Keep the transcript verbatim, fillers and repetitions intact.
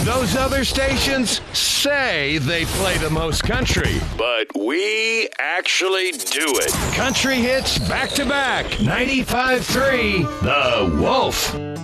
Those other stations say they play the most country, but we actually do it. Country hits back to back. ninety-five point three The Wolf.